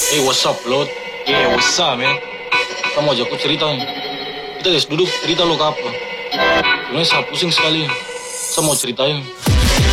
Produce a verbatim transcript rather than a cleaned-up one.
Hey, what's up, Lot? Yeah, what's up, man? Kamu ajak aku cerita nih. Kita guys duduk cerita lo ke apa? Sebenarnya saya pusing sekali. Saya mau ceritain.